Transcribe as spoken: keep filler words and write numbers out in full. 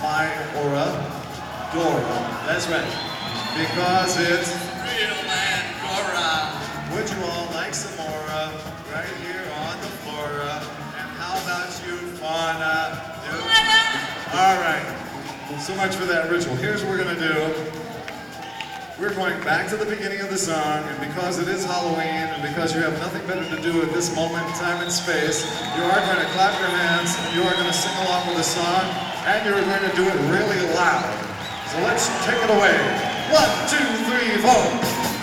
my aura, Dora. That's right. Because it's Real Angora. Would you all like some more uh, right here on the flora? And how about you, Fauna? All right. So much for that ritual. Here's what we're gonna do. We're going back to the beginning of the song, and because it is Halloween, and because you have nothing better to do at this moment in time and space, you are going to clap your hands, and you are going to sing along with the song, and you're going to do it really loud. So let's take it away. One, two, three, four.